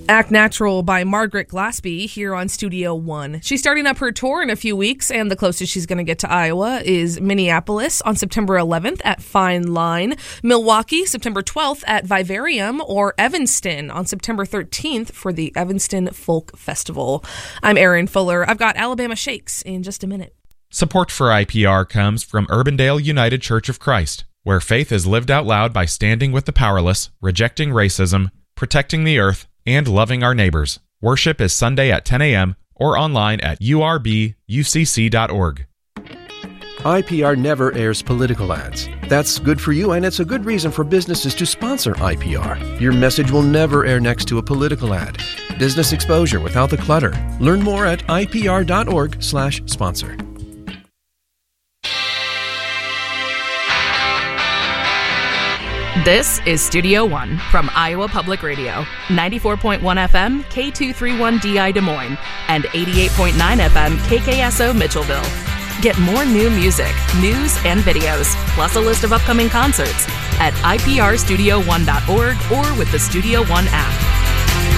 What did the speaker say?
Act Natural by Margaret Glaspie here on Studio One. She's starting up her tour in a few weeks, and the closest she's going to get to Iowa is Minneapolis on September 11th at Fine Line, Milwaukee September 12th at Vivarium, or Evanston on September 13th for the Evanston Folk Festival. I'm Erin Fuller. I've got Alabama Shakes in just a minute. Support for IPR comes from Urbandale United Church of Christ, where faith is lived out loud by standing with the powerless, rejecting racism, protecting the earth, and loving our neighbors. Worship is Sunday at 10 a.m. or online at urbucc.org. IPR never airs political ads. That's good for you, and it's a good reason for businesses to sponsor IPR. Your message will never air next to a political ad. Business exposure without the clutter. Learn more at ipr.org/sponsor. This is Studio One from Iowa Public Radio, 94.1 FM, K231DI Des Moines, and 88.9 FM, KKSO Mitchellville. Get more new music, news, and videos, plus a list of upcoming concerts at iprstudio1.org or with the Studio One app.